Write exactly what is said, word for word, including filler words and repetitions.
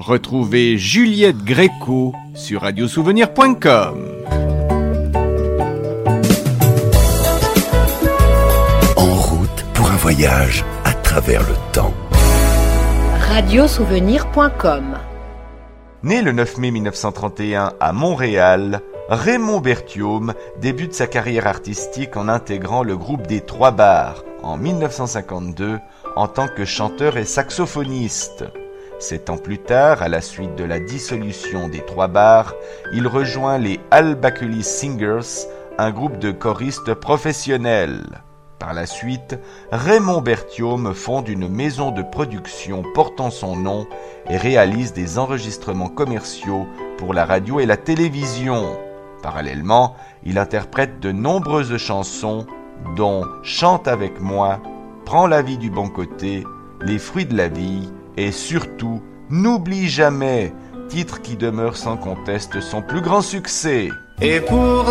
Retrouvez Juliette Gréco sur radiosouvenir point com. En route pour un voyage à travers le temps. radiosouvenir point com. Né le neuf mai mille neuf cent trente et un à Montréal, Raymond Berthiaume débute sa carrière artistique en intégrant le groupe des Trois Bars en mille neuf cent cinquante-deux en tant que chanteur et saxophoniste. Sept ans plus tard, à la suite de la dissolution des Trois Bars, il rejoint les Al Baculis Singers, un groupe de choristes professionnels. Par la suite, Raymond Berthiaume fonde une maison de production portant son nom et réalise des enregistrements commerciaux pour la radio et la télévision. Parallèlement, il interprète de nombreuses chansons, dont « Chante avec moi »,« Prends la vie du bon côté »,« Les fruits de la vie » et surtout « N'oublie jamais », titre qui demeure sans conteste son plus grand succès. Et pour